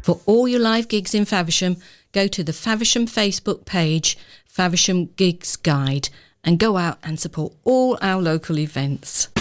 For all your live gigs in Faversham, go to the Faversham Facebook page, Faversham Gigs Guide, and go out and support all our local events.